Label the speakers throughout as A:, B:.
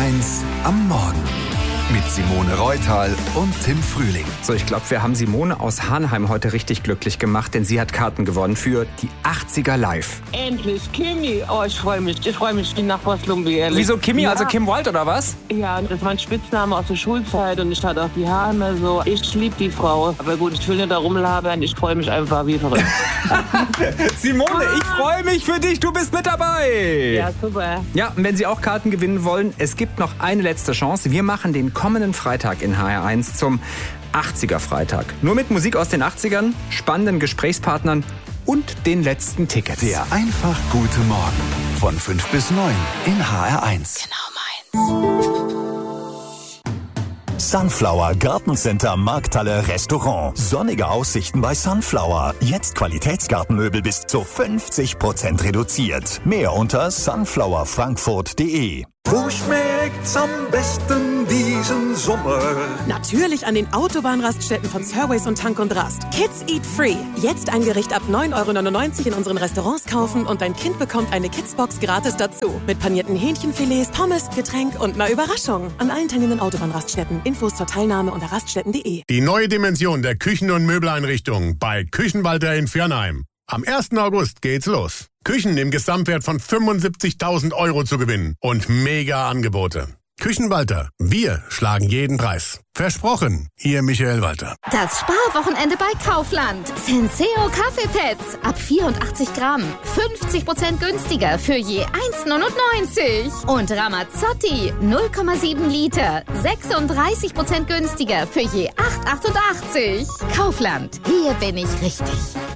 A: HR1 am Morgen. Mit Simone Reutal und Tim Frühling.
B: So, ich glaube, wir haben Simone aus Hanheim heute richtig glücklich gemacht, denn sie hat Karten gewonnen für die 80er Live.
C: Endlich, Kimi. Oh, ich freue mich. Die Nachbarslumpe, ehrlich.
B: Wieso Kimi?
C: Ja.
B: Also Kim Wilde oder was?
C: Ja, das war ein Spitzname aus der Schulzeit und ich hatte auch die Haare immer so. Ich liebe die Frau. Aber gut, ich will nicht da rumlabern. Ich freue mich einfach wie verrückt.
B: Simone, ich freue mich für dich. Du bist mit dabei.
C: Ja, super.
B: Ja, und wenn Sie auch Karten gewinnen wollen, es gibt noch eine letzte Chance. Wir machen den kommenden Freitag in HR1 zum 80er Freitag. Nur mit Musik aus den 80ern, spannenden Gesprächspartnern und den letzten Tickets.
A: Der einfach gute Morgen von 5 bis 9 in HR1.
D: Genau meins.
E: Sunflower Gartencenter Markthalle Restaurant. Sonnige Aussichten bei Sunflower. Jetzt Qualitätsgartenmöbel bis zu 50% reduziert. Mehr unter sunflowerfrankfurt.de.
F: Wo schmeckt's am besten diesen Sommer?
D: Natürlich an den Autobahnraststätten von Surways und Tank und Rast. Kids Eat Free. Jetzt ein Gericht ab 9,99 € in unseren Restaurants kaufen und dein Kind bekommt eine Kidsbox gratis dazu. Mit panierten Hähnchenfilets, Pommes, Getränk und einer Überraschung. An allen teilnehmenden Autobahnraststätten. Infos zur Teilnahme unter raststätten.de.
G: Die neue Dimension der Küchen- und Möbeleinrichtung bei Küchenwalter in Viernheim. Am 1. August geht's los. Küchen im Gesamtwert von 75.000 € zu gewinnen und mega Angebote. Küchenwalter, wir schlagen jeden Preis. Versprochen, Ihr Michael Walter.
H: Das Sparwochenende bei Kaufland. Senseo Kaffeepads ab 84 Gramm. 50% günstiger für je 1,99. Und Ramazzotti 0,7 Liter. 36% günstiger für je 8,88. Kaufland, hier bin ich richtig.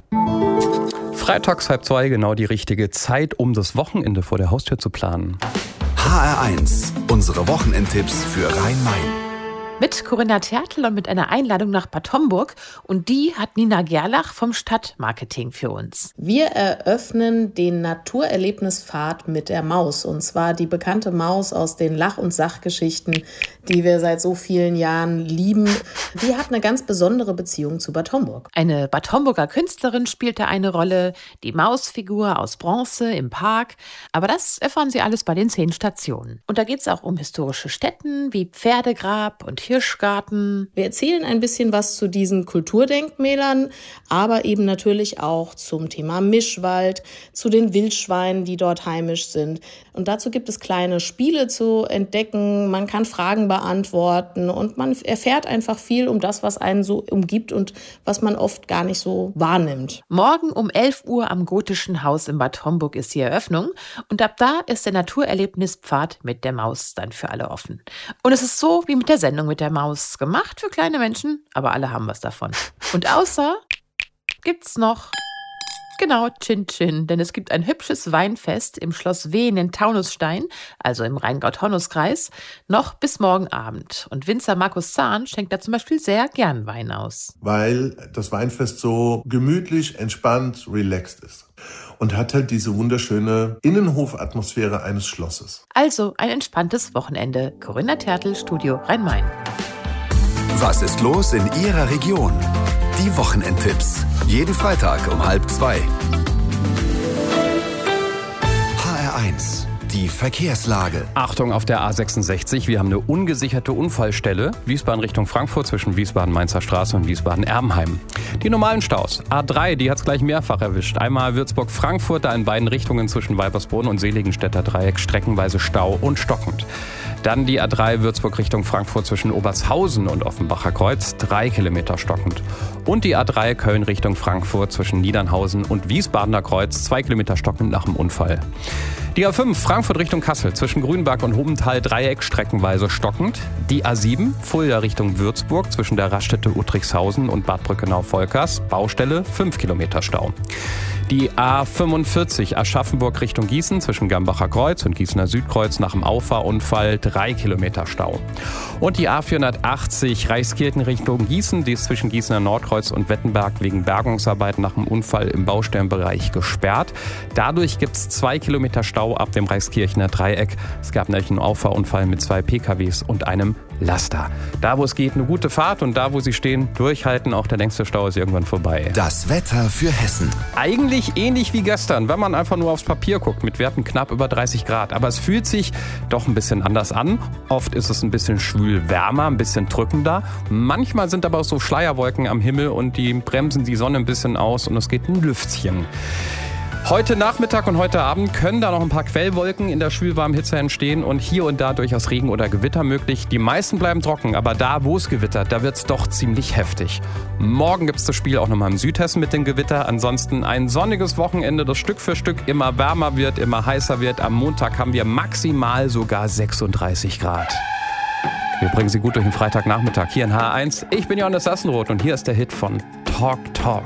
I: Freitags 1:30, genau die richtige Zeit, um das Wochenende vor der Haustür zu planen.
A: HR1, unsere Wochenendtipps für Rhein-Main.
J: Mit Corinna Tertl und mit einer Einladung nach Bad Homburg. Und die hat Nina Gerlach vom Stadtmarketing für uns.
K: Wir eröffnen den Naturerlebnispfad mit der Maus. Und zwar die bekannte Maus aus den Lach- und Sachgeschichten, die wir seit so vielen Jahren lieben. Die hat eine ganz besondere Beziehung zu Bad Homburg.
J: Eine Bad Homburger Künstlerin spielte eine Rolle, die Mausfigur aus Bronze im Park. Aber das erfahren Sie alles bei den 10 Stationen. Und da geht es auch um historische Stätten wie Pferdegrab und Hirschgarten.
K: Wir erzählen ein bisschen was zu diesen Kulturdenkmälern, aber eben natürlich auch zum Thema Mischwald, zu den Wildschweinen, die dort heimisch sind. Und dazu gibt es kleine Spiele zu entdecken. Man kann Fragen beantworten und man erfährt einfach viel um das, was einen so umgibt und was man oft gar nicht so wahrnimmt.
J: Morgen um 11 Uhr am Gotischen Haus in Bad Homburg ist die Eröffnung. Und ab da ist der Naturerlebnispfad mit der Maus dann für alle offen. Und es ist so wie mit der Sendung mit der Maus, gemacht für kleine Menschen, aber alle haben was davon. Und außer gibt's noch, genau, Chin Chin, denn es gibt ein hübsches Weinfest im Schloss Wehen in Taunusstein, also im Rheingau-Taunus-Kreis, noch bis morgen Abend. Und Winzer Markus Zahn schenkt da zum Beispiel sehr gern Wein aus.
L: Weil das Weinfest so gemütlich, entspannt, relaxed ist. Und hat halt diese wunderschöne Innenhofatmosphäre eines Schlosses.
J: Also ein entspanntes Wochenende. Corinna Tertl, Studio Rhein-Main.
A: Was ist los in Ihrer Region? Die Wochenendtipps. Jeden Freitag um 1:30. HR1. Die Verkehrslage.
I: Achtung auf der A66, wir haben eine ungesicherte Unfallstelle. Wiesbaden Richtung Frankfurt zwischen Wiesbaden-Mainzer Straße und Wiesbaden-Erbenheim. Die normalen Staus. A3, die hat es gleich mehrfach erwischt. Einmal Würzburg-Frankfurt, da in beiden Richtungen zwischen Weibersboden und Seligenstädter Dreieck streckenweise Stau und stockend. Dann die A3 Würzburg Richtung Frankfurt zwischen Obertshausen und Offenbacher Kreuz, 3 Kilometer stockend. Und die A3 Köln Richtung Frankfurt zwischen Niedernhausen und Wiesbadener Kreuz, 2 Kilometer stockend nach dem Unfall. Die A5 Frankfurt Richtung Kassel zwischen Grünberg und Hobenthal Dreieck streckenweise stockend. Die A7 Fulda Richtung Würzburg zwischen der Raststätte Uttrichshausen und Bad Brückenau-Volkers, Baustelle 5 Kilometer Stau. Die A45 Aschaffenburg Richtung Gießen zwischen Gambacher Kreuz und Gießener Südkreuz nach dem Auffahrunfall 3 Kilometer Stau. Und die A480 Reichskirchen Richtung Gießen, die ist zwischen Gießener Nordkreuz und Wettenberg wegen Bergungsarbeit nach dem Unfall im Baustellenbereich gesperrt. Dadurch gibt es 2 Kilometer Stau Stau ab dem Reichskirchener Dreieck. Es gab nämlich einen Auffahrunfall mit 2 PKWs und einem Laster. Da, wo es geht, eine gute Fahrt und da, wo Sie stehen, durchhalten. Auch der längste Stau ist irgendwann vorbei.
A: Das Wetter für Hessen.
I: Eigentlich ähnlich wie gestern, wenn man einfach nur aufs Papier guckt, mit Werten knapp über 30 Grad. Aber es fühlt sich doch ein bisschen anders an. Oft ist es ein bisschen schwül wärmer, ein bisschen drückender. Manchmal sind aber auch so Schleierwolken am Himmel und die bremsen die Sonne ein bisschen aus und es geht ein Lüftchen. Heute Nachmittag und heute Abend können da noch ein paar Quellwolken in der schwülwarmen Hitze entstehen und hier und da durchaus Regen oder Gewitter möglich. Die meisten bleiben trocken, aber da, wo es gewittert, da wird es doch ziemlich heftig. Morgen gibt es das Spiel auch nochmal im Südhessen mit dem Gewitter. Ansonsten ein sonniges Wochenende, das Stück für Stück immer wärmer wird, immer heißer wird. Am Montag haben wir maximal sogar 36 Grad. Wir bringen Sie gut durch den Freitagnachmittag hier in H1. Ich bin Johannes Sassenroth und hier ist der Hit von Talk Talk.